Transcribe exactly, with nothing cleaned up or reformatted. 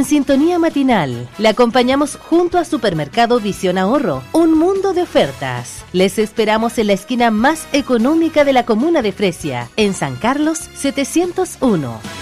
sintonía matinal. Le acompañamos junto a Supermercado Visión Ahorro, un mundo de ofertas. Les esperamos en la esquina más económica de la comuna de Fresia, en San Carlos setecientos uno.